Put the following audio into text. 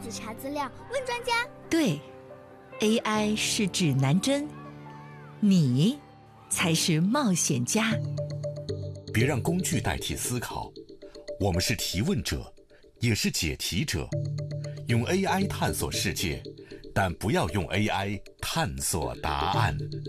子查资料，问专家。 对， AI 是指南针，你才是冒险家。 别让工具代替思考，我们是提问者，也是解题者。用 AI 探索世界，但不要用 AI 探索答案。